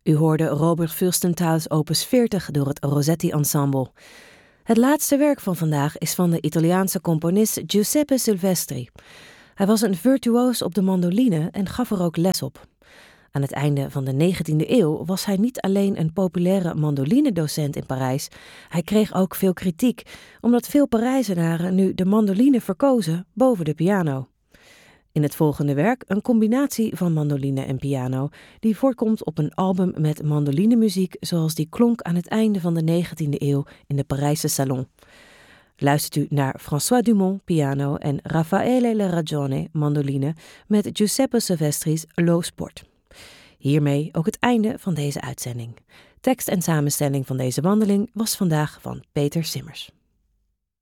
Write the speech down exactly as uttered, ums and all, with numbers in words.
U hoorde Robert Fürstenthal's opus veertig door het Rossetti Ensemble. Het laatste werk van vandaag is van de Italiaanse componist Giuseppe Silvestri. Hij was een virtuoos op de mandoline en gaf er ook les op. Aan het einde van de negentiende eeuw was hij niet alleen een populaire mandolinedocent in Parijs, hij kreeg ook veel kritiek, omdat veel Parijzenaren nu de mandoline verkozen boven de piano. In het volgende werk een combinatie van mandoline en piano, die voortkomt op een album met mandolinemuziek zoals die klonk aan het einde van de negentiende eeuw in de Parijse salon. Luistert u naar François Dumont, piano en Raffaele La Ragione, mandoline, met Giuseppe Silvestri's Lo Sport. Hiermee ook het einde van deze uitzending. Tekst en samenstelling van deze wandeling was vandaag van Peter Simmers.